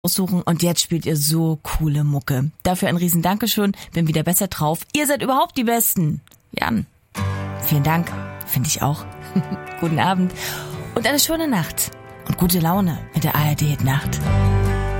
aussuchen und jetzt spielt ihr so coole Mucke. Dafür ein riesen Dankeschön, bin wieder besser drauf. Ihr seid überhaupt die Besten. Jan, vielen Dank, finde ich auch. Guten Abend und eine schöne Nacht und gute Laune mit der ARD Hit Nacht.